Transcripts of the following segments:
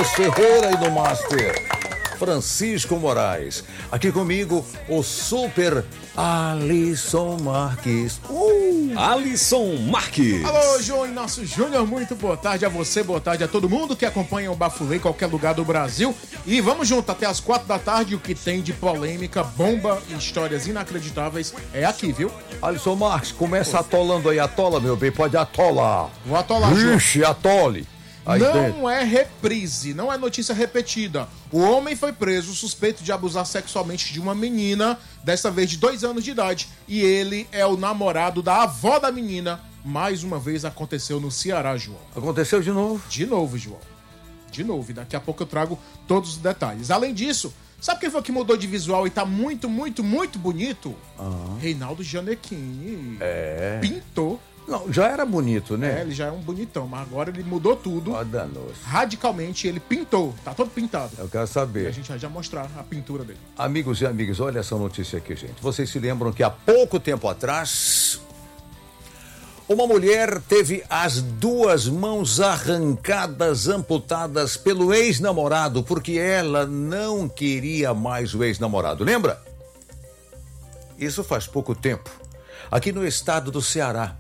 Lucas Ferreira e no Master Francisco Moraes. Aqui comigo o super Alisson Marques. Alisson Marques. Alô, João Inácio Júnior, muito boa tarde a você, boa tarde a todo mundo que acompanha o Bafulê em qualquer lugar do Brasil. E vamos junto até as 4 da tarde, o que tem de polêmica, bomba e histórias inacreditáveis é aqui, viu? Alisson Marques, começa atolando aí, atola, meu bem, pode atolar. Vou atolar, João. Ixi, atole. Aí Não dentro. é reprise, não é notícia repetida. O homem foi preso suspeito de abusar sexualmente de uma menina, dessa vez de 2 anos de idade. E ele é o namorado da avó da menina. Mais uma vez aconteceu no Ceará, João. Aconteceu de novo? De novo, João. De novo. E daqui a pouco eu trago todos os detalhes. Além disso, sabe quem foi que mudou de visual e tá muito, muito, muito bonito? Reinaldo Gianecchini. É. Pintou. Não, já era bonito, né? Ele já é um bonitão, mas agora ele mudou tudo. Ó, danou-se. Radicalmente, ele pintou. Tá todo pintado. Eu quero E a saber. gente vai já mostrar a pintura dele. Amigos e amigas, olha essa notícia aqui, gente. Vocês se lembram que há pouco tempo atrás, uma mulher teve as 2 mãos arrancadas, amputadas pelo ex-namorado, porque ela não queria mais o ex-namorado. Lembra? Isso faz pouco tempo. Aqui no estado do Ceará.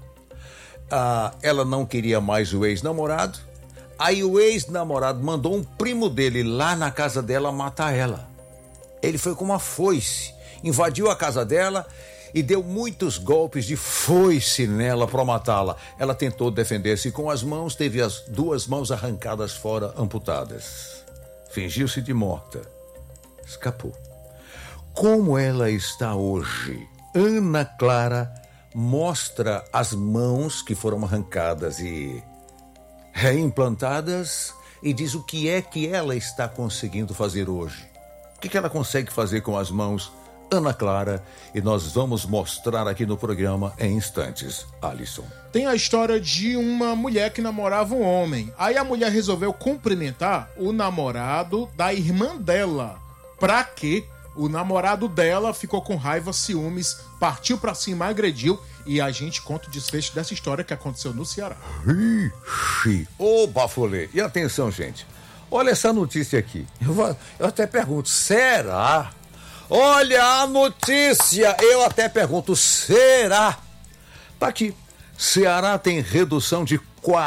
Ela não queria mais o ex-namorado. Aí o ex-namorado mandou um primo dele lá na casa dela matar ela. Ele foi com uma foice, invadiu a casa dela e deu muitos golpes de foice nela para matá-la. Ela tentou defender-se com as mãos, teve as 2 mãos arrancadas fora, amputadas. Fingiu-se de morta. Escapou. Como ela está hoje? Ana Clara mostra as mãos que foram arrancadas e reimplantadas e diz o que é que ela está conseguindo fazer hoje. O que ela consegue fazer com as mãos, Ana Clara, e nós vamos mostrar aqui no programa em instantes. Alisson. Tem a história de uma mulher que namorava um homem. Aí a mulher resolveu cumprimentar o namorado da irmã dela. Pra quê? O namorado dela ficou com raiva, ciúmes, partiu pra cima, agrediu. E a gente conta o desfecho dessa história que aconteceu no Ceará. Ixi, ô Bafulê. E atenção, gente. Olha essa notícia aqui. Eu até pergunto, será? Olha a notícia. Eu até pergunto, será? Tá aqui. Ceará tem redução de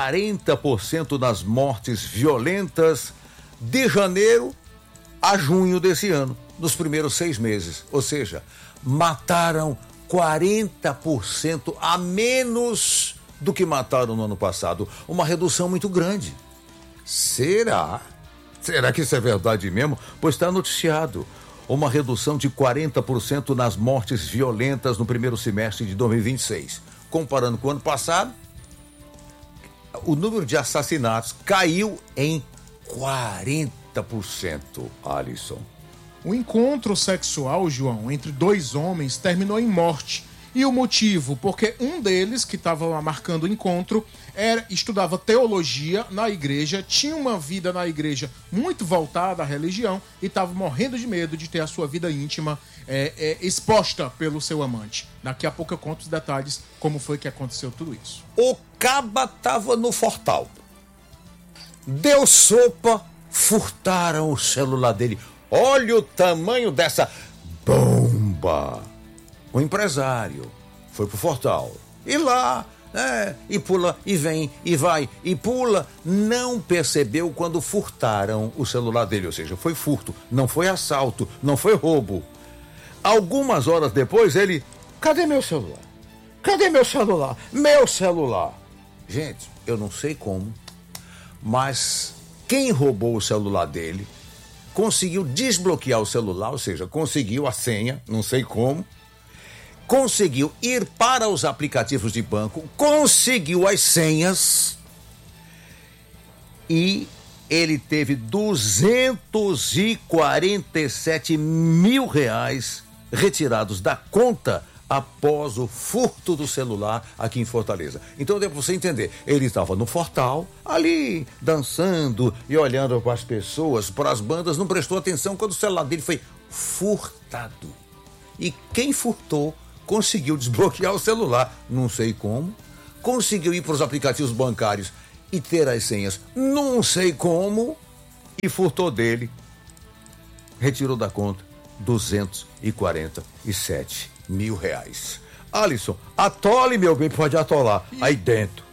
40% nas mortes violentas de janeiro a junho desse ano. Nos primeiros 6 meses, ou seja, mataram 40% a menos do que mataram no ano passado. Uma redução muito grande. Será? Será que isso é verdade mesmo? Pois está noticiado. Uma redução de 40% nas mortes violentas no primeiro semestre de 2026. Comparando com o ano passado, o número de assassinatos caiu em 40%, Alisson. O encontro sexual, João, entre 2 homens terminou em morte. E o motivo? Porque um deles, que estava marcando o encontro, estudava teologia na igreja, tinha uma vida na igreja muito voltada à religião e estava morrendo de medo de ter a sua vida íntima exposta pelo seu amante. Daqui a pouco eu conto os detalhes, como foi que aconteceu tudo isso. O caba estava no fortal. Deu sopa, furtaram o celular dele. Olha o tamanho dessa bomba. O empresário foi pro fortal. E lá, e pula, e vem, e vai, e pula. Não percebeu quando furtaram o celular dele. Ou seja, foi furto, não foi assalto, não foi roubo. Algumas horas depois ele... Cadê meu celular? Cadê meu celular? Meu celular! Gente, eu não sei como, mas quem roubou o celular dele conseguiu desbloquear o celular, ou seja, conseguiu a senha, não sei como, conseguiu ir para os aplicativos de banco, conseguiu as senhas e ele teve R$247 mil retirados da conta após o furto do celular aqui em Fortaleza. Então deu para você entender, ele estava no fortal, ali dançando e olhando para as pessoas, para as bandas, não prestou atenção quando o celular dele foi furtado. E quem furtou conseguiu desbloquear o celular, não sei como, conseguiu ir para os aplicativos bancários e ter as senhas, não sei como, e furtou dele, retirou da conta R$247 mil. Alisson, atole, meu bem, pode atolar aí dentro.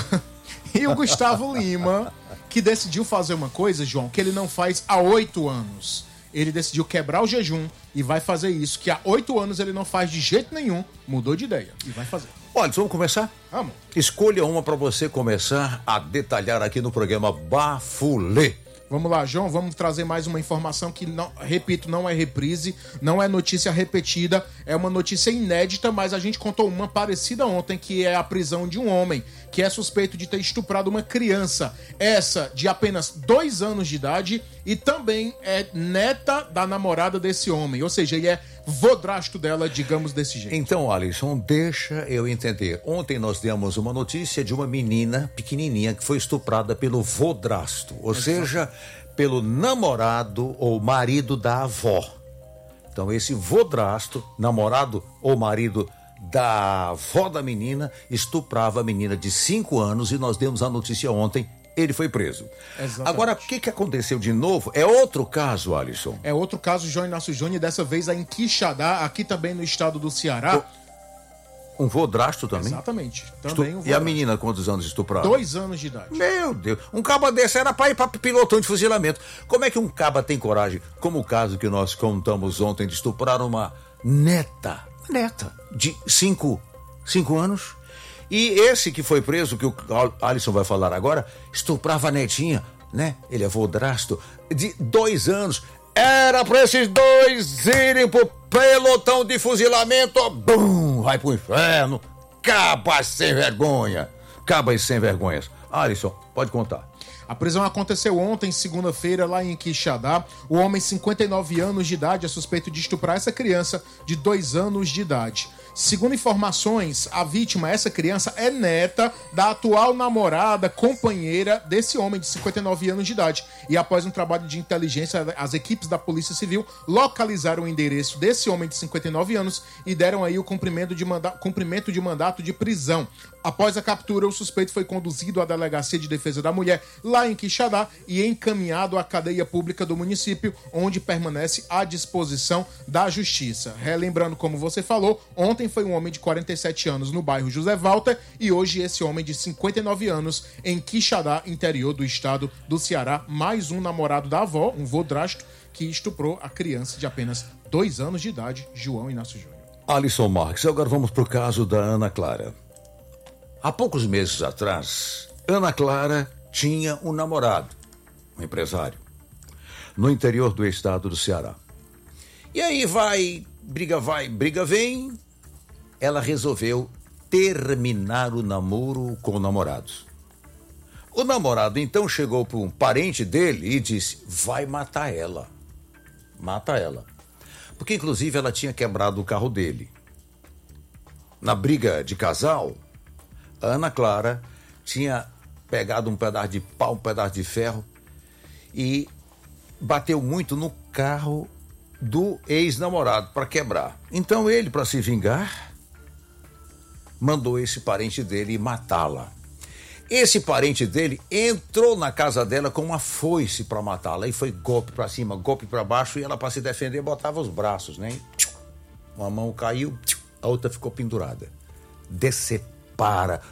E o Gustavo Lima, que decidiu fazer uma coisa, João, que ele não faz há 8 anos. Ele decidiu quebrar o jejum e vai fazer isso, que há 8 anos ele não faz de jeito nenhum. Mudou de ideia e vai fazer. Olha, vamos começar? Vamos. Escolha uma para você começar a detalhar aqui no programa Bafulê. Vamos lá, João, vamos trazer mais uma informação que, não, repito, não é reprise, não é notícia repetida, é uma notícia inédita, mas a gente contou uma parecida ontem, que é a prisão de um homem que é suspeito de ter estuprado uma criança, essa de apenas 2 anos de idade, e também é neta da namorada desse homem, ou seja, ele é vodrasto dela, digamos desse jeito. Então, Alisson, deixa eu entender. Ontem nós demos uma notícia de uma menina pequenininha que foi estuprada pelo vodrasto, ou seja, pelo namorado ou marido da avó. Então, esse vodrasto, namorado ou marido da avó da menina, estuprava a menina de 5 anos e nós demos a notícia ontem. Ele foi preso. Exatamente. Agora, o que aconteceu de novo? É outro caso, Alisson. É outro caso, João Inácio Júnior, dessa vez em Quixadá, aqui também no estado do Ceará. Um vodrasto também? Exatamente. Também um vodrasto. E a menina, quantos anos estuprada? 2 anos de idade. Meu Deus, um caba desse era pra ir pra pilotão de fuzilamento. Como é que um caba tem coragem, como o caso que nós contamos ontem, de estuprar uma neta de 5 anos? E esse que foi preso, que o Alisson vai falar agora, estuprava a netinha, né? Ele é vodrasto, de 2 anos. Era pra esses dois irem pro pelotão de fuzilamento. Bum! Vai pro inferno. Cabas sem vergonha. Cabas sem vergonhas. Alisson, pode contar. A prisão aconteceu ontem, segunda-feira, lá em Quixadá. O homem, 59 anos de idade, é suspeito de estuprar essa criança de 2 anos de idade. Segundo informações, a vítima, essa criança, é neta da atual namorada, companheira desse homem de 59 anos de idade. E após um trabalho de inteligência, as equipes da Polícia Civil localizaram o endereço desse homem de 59 anos e deram aí o cumprimento de mandato de prisão. Após a captura, o suspeito foi conduzido à Delegacia de Defesa da Mulher, lá em Quixadá, e encaminhado à cadeia pública do município, onde permanece à disposição da Justiça. Relembrando, como você falou, ontem foi um homem de 47 anos no bairro José Walter e hoje esse homem de 59 anos em Quixadá, interior do estado do Ceará. Mais um namorado da avó, um vodrasto, que estuprou a criança de apenas 2 anos de idade, João Inácio Júnior. Alisson Marques, agora vamos pro caso da Ana Clara. Há poucos meses atrás, Ana Clara tinha um namorado, um empresário, no interior do estado do Ceará. E aí vai, briga vem, ela resolveu terminar o namoro com o namorado. O namorado então chegou para um parente dele e disse, vai matar ela. Mata ela. Porque inclusive ela tinha quebrado o carro dele. Na briga de casal, a Ana Clara tinha pegado um pedaço de pau, um pedaço de ferro e bateu muito no carro do ex-namorado para quebrar. Então ele, para se vingar, mandou esse parente dele matá-la. Esse parente dele entrou na casa dela com uma foice para matá-la e foi golpe para cima, golpe para baixo, e ela, para se defender, botava os braços, né? Uma mão caiu, a outra ficou pendurada. Decepara.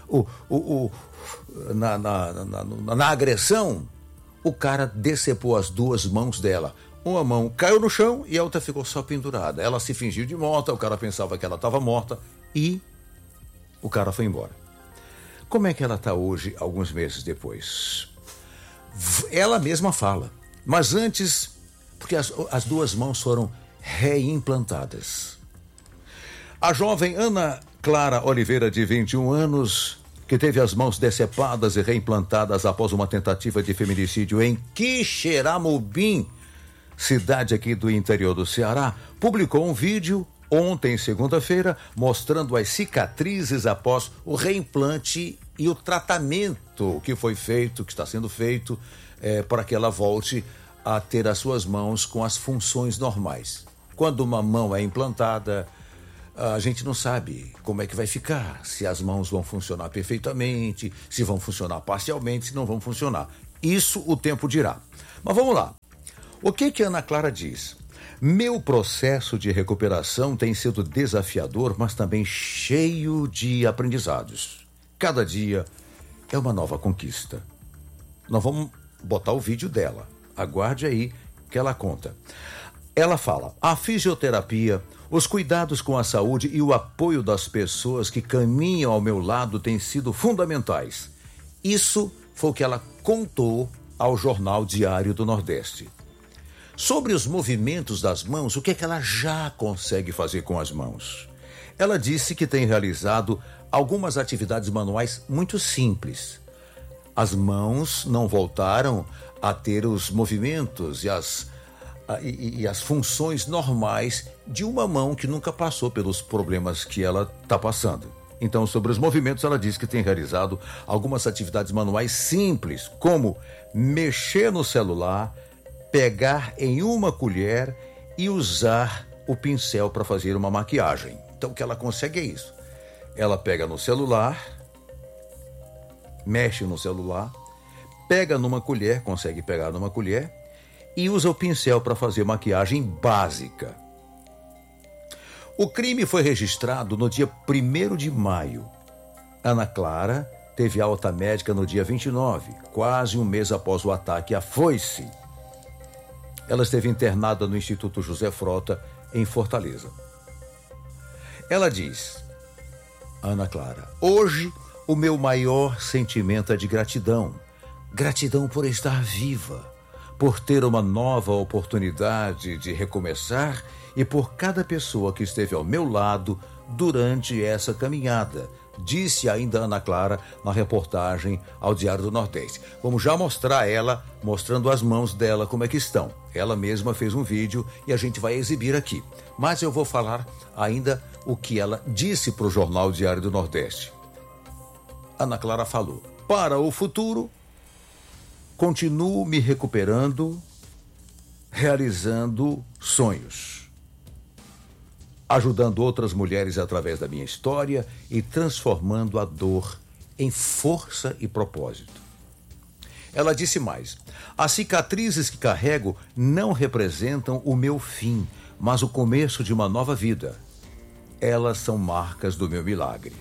Na agressão, o cara decepou as 2 mãos dela. Uma mão caiu no chão e a outra ficou só pendurada. Ela se fingiu de morta, o cara pensava que ela estava morta e o cara foi embora. Como é que ela está hoje, alguns meses depois? Ela mesma fala, mas antes, porque as 2 mãos foram reimplantadas. A jovem Ana Clara Oliveira, de 21 anos, que teve as mãos decepadas e reimplantadas após uma tentativa de feminicídio em Quixeramobim, cidade aqui do interior do Ceará, publicou um vídeo ontem, segunda-feira, mostrando as cicatrizes após o reimplante e o tratamento que foi feito, que está sendo feito, para que ela volte a ter as suas mãos com as funções normais. Quando uma mão é implantada, a gente não sabe como é que vai ficar, se as mãos vão funcionar perfeitamente, se vão funcionar parcialmente, se não vão funcionar. Isso o tempo dirá. Mas vamos lá. O que Ana Clara diz? Meu processo de recuperação tem sido desafiador, mas também cheio de aprendizados. Cada dia é uma nova conquista. Nós vamos botar o vídeo dela. Aguarde aí que ela conta. Ela fala: a fisioterapia, os cuidados com a saúde e o apoio das pessoas que caminham ao meu lado têm sido fundamentais. Isso foi o que ela contou ao Jornal Diário do Nordeste. Sobre os movimentos das mãos, o que é que ela já consegue fazer com as mãos? Ela disse que tem realizado algumas atividades manuais muito simples. As mãos não voltaram a ter os movimentos e as funções normais de uma mão que nunca passou pelos problemas que ela está passando. Então, sobre os movimentos, ela diz que tem realizado algumas atividades manuais simples, como mexer no celular, pegar em uma colher e usar o pincel para fazer uma maquiagem. Então, o que ela consegue é isso. Ela pega no celular, mexe no celular, pega numa colher, consegue pegar numa colher e usa o pincel para fazer maquiagem básica. O crime foi registrado no dia 1º de maio. Ana Clara teve alta médica no dia 29, quase um mês após o ataque à foice. Ela esteve internada no Instituto José Frota, em Fortaleza. Ela diz: Ana Clara, hoje o meu maior sentimento é de gratidão. Gratidão por estar viva, por ter uma nova oportunidade de recomeçar e por cada pessoa que esteve ao meu lado durante essa caminhada, disse ainda Ana Clara na reportagem ao Diário do Nordeste. Vamos já mostrar ela, mostrando as mãos dela como é que estão. Ela mesma fez um vídeo e a gente vai exibir aqui. Mas eu vou falar ainda o que ela disse para o Jornal Diário do Nordeste. Ana Clara falou: para o futuro, continuo me recuperando, realizando sonhos, ajudando outras mulheres através da minha história e transformando a dor em força e propósito. Ela disse mais: as cicatrizes que carrego não representam o meu fim, mas o começo de uma nova vida. Elas são marcas do meu milagre.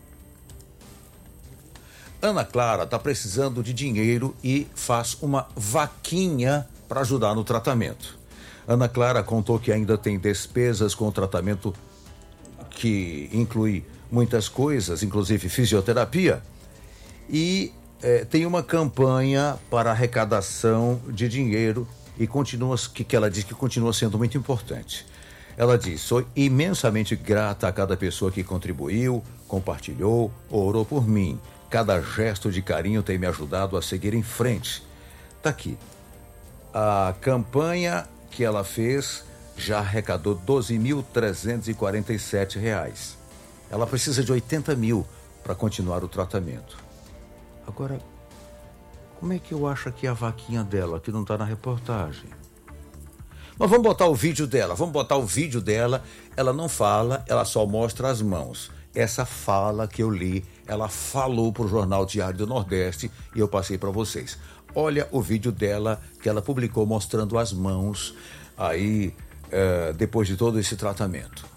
Ana Clara está precisando de dinheiro e faz uma vaquinha para ajudar no tratamento. Ana Clara contou que ainda tem despesas com o tratamento que inclui muitas coisas, inclusive fisioterapia, e tem uma campanha para arrecadação de dinheiro e que ela diz que continua sendo muito importante. Ela diz: sou imensamente grata a cada pessoa que contribuiu, compartilhou, orou por mim. Cada gesto de carinho tem me ajudado a seguir em frente. Está aqui. A campanha que ela fez já arrecadou R$ 12.347. Ela precisa de 80 mil para continuar o tratamento. Agora, como é que eu acho aqui a vaquinha dela, que não está na reportagem? Mas vamos botar o vídeo dela, ela não fala, ela só mostra as mãos. Essa fala que eu li, ela falou para o Jornal Diário do Nordeste e eu passei para vocês. Olha o vídeo dela que ela publicou mostrando as mãos aí depois de todo esse tratamento.